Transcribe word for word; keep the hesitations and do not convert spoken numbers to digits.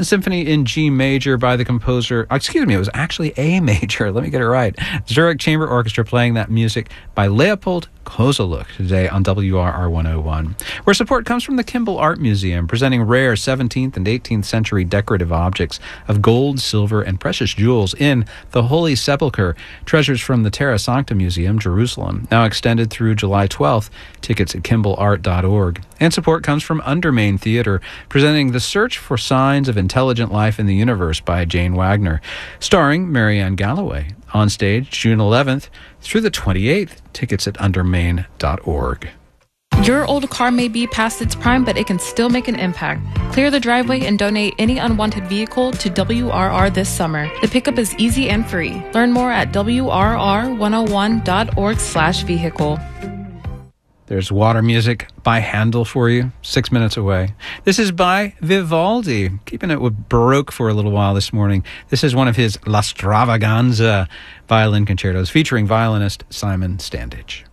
A symphony in G major by the composer, excuse me, it was actually A major, let me get it right. Zurich Chamber Orchestra playing that music by Leopold Kozeluk today on W R R one oh one, where support comes from the Kimball Art Museum, presenting rare seventeenth and eighteenth century decorative objects of gold, silver, and precious jewels in the Holy Sepulchre, treasures from the Terra Sancta Museum, Jerusalem, now extended through July twelfth. Tickets at kimball art dot org. And support comes from Undermain Theater, presenting The Search for Signs of Intelligent Life in the Universe by Jane Wagner, starring Marianne Galloway. On stage, June eleventh through the twenty-eighth. Tickets at undermain dot org. Your old car may be past its prime, but it can still make an impact. Clear the driveway and donate any unwanted vehicle to W R R this summer. The pickup is easy and free. Learn more at W R R one oh one dot org slash vehicle. There's water music by Handel for you, six minutes away. This is by Vivaldi, keeping it with Baroque for a little while this morning. This is one of his La Stravaganza violin concertos featuring violinist Simon Standage.